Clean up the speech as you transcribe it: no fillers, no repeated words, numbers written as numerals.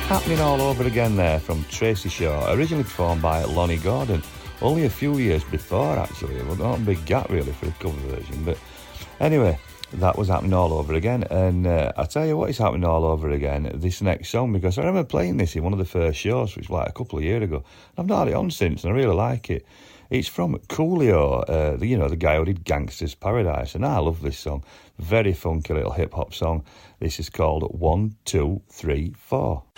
Happening All Over Again there from Tracy Shaw, originally performed by Lonnie Gordon, only a few years before actually. Well, not a big gap really for a cover version, but anyway, that was Happening All Over Again. And I'll tell you what is happening all over again, this next song, because I remember playing this in one of the first shows, which was like a couple of years ago. I've not had it on since, and I really like it. It's from Coolio, the guy who did Gangster's Paradise, and I love this song. Very funky little hip-hop song. This is called 1, 2, 3, 4.